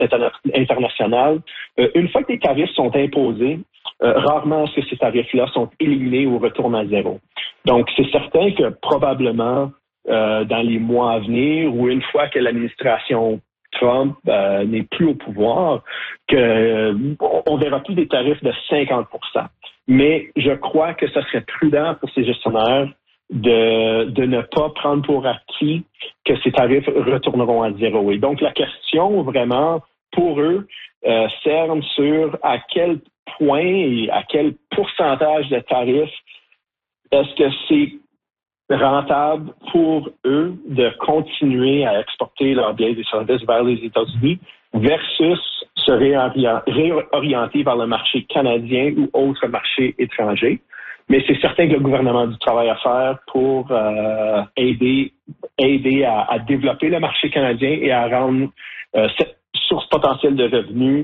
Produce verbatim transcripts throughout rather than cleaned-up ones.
interna- internationales, euh, une fois que les tarifs sont imposés, euh, rarement est-ce que ces tarifs-là sont éliminés ou retournent à zéro. Donc, c'est certain que probablement, euh, dans les mois à venir, ou une fois que l'administration Trump euh, n'est plus au pouvoir, que euh, on verra plus des tarifs de cinquante pour cent. Mais je crois que ce serait prudent pour ces gestionnaires de, de ne pas prendre pour acquis que ces tarifs retourneront à zéro. Et donc, la question vraiment pour eux euh, cerne sur à quel point et à quel pourcentage de tarifs est-ce que c'est rentable pour eux de continuer à exporter leurs biens et services vers les États-Unis versus se réorienter vers le marché canadien ou autres marchés étrangers. Mais c'est certain que le gouvernement a du travail à faire pour euh, aider aider à, à développer le marché canadien et à rendre euh, cette source potentielle de revenus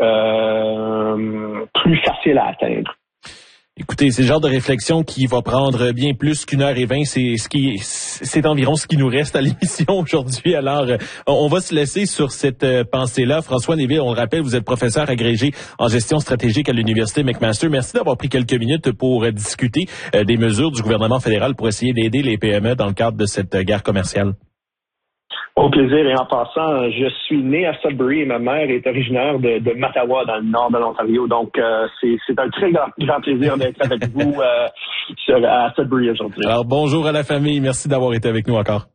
euh, plus facile à atteindre. Écoutez, c'est le genre de réflexion qui va prendre bien plus qu'une heure et vingt. C'est ce qui, c'est environ ce qui nous reste à l'émission aujourd'hui. Alors, on va se laisser sur cette pensée-là. François Néville, on le rappelle, vous êtes professeur agrégé en gestion stratégique à l'Université McMaster. Merci d'avoir pris quelques minutes pour discuter des mesures du gouvernement fédéral pour essayer d'aider les P M E dans le cadre de cette guerre commerciale. Au plaisir. Et en passant, je suis né à Sudbury et ma mère est originaire de, de Mattawa, dans le nord de l'Ontario. Donc, euh, c'est, c'est un très grand, grand plaisir d'être avec vous euh, sur, à Sudbury aujourd'hui. Alors, bonjour à la famille. Merci d'avoir été avec nous encore.